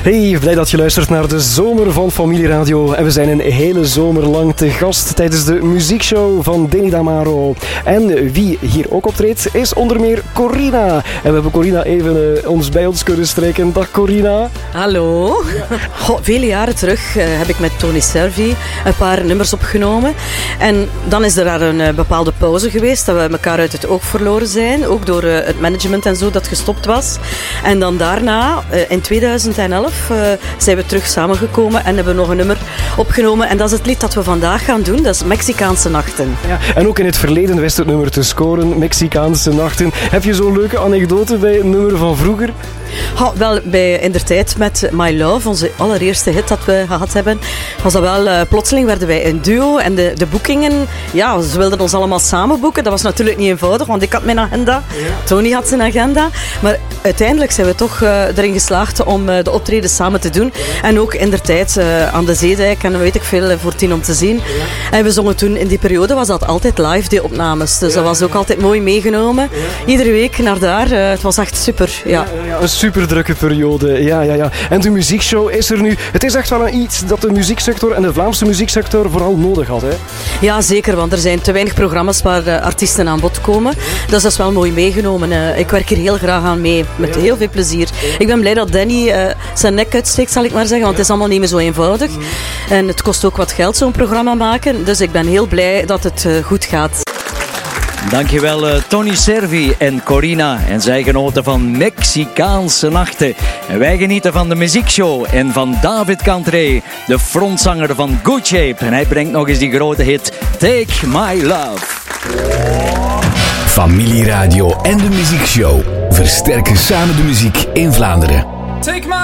Hey, blij dat je luistert naar de zomer van Familieradio. En we zijn een hele zomer lang te gast tijdens de muziekshow van Danny Damaro. En wie hier ook optreedt is onder meer Corina. En we hebben Corina even bij ons kunnen strijken. Dag Corina. Hallo. Ja. Vele jaren terug heb ik met Tony Servi een paar nummers opgenomen. En dan is er daar een bepaalde pauze geweest, dat we elkaar uit het oog verloren zijn. Ook door het management en zo dat gestopt was. En dan daarna, in 2011, zijn we terug samengekomen en hebben nog een nummer opgenomen. En dat is het lied dat we vandaag gaan doen. Dat is Mexicaanse Nachten. Ja, en ook in het verleden wist het nummer te scoren. Mexicaanse Nachten. Heb je zo'n leuke anekdote bij het nummer van vroeger? Wel, indertijd met My Love, onze allereerste hit dat we gehad hebben, was dat wel, plotseling werden wij een duo en de boekingen, ja, ze wilden ons allemaal samen boeken. Dat was natuurlijk niet eenvoudig, want ik had mijn agenda, Tony had zijn agenda, maar uiteindelijk zijn we toch erin geslaagd om de optreden samen te doen. En ook inderdaad aan de Zeedijk en weet ik veel voor 10 om te zien. En we zongen toen, in die periode was dat altijd live, die opnames, dus dat was ook altijd mooi meegenomen. Iedere week naar daar, het was echt super. Ja. Een super drukke periode, ja. En de muziekshow is er nu. Het is echt wel iets dat de muzieksector en de Vlaamse muzieksector vooral nodig had, hè? Ja, zeker, want er zijn te weinig programma's waar artiesten aan bod komen. Dus dat is wel mooi meegenomen. Ik werk hier heel graag aan mee, met heel veel plezier. Ik ben blij dat Danny zijn nek uitsteekt, zal ik maar zeggen, want het is allemaal niet meer zo eenvoudig. En het kost ook wat geld, zo'n programma maken. Dus ik ben heel blij dat het goed gaat. Dankjewel Tony Servi en Corina. En zij genoten van Mexicaanse Nachten. En wij genieten van de muziekshow en van David Cantré, de frontzanger van Good Shape. En hij brengt nog eens die grote hit Take My Love. Familieradio en de muziekshow versterken samen de muziek in Vlaanderen. Take my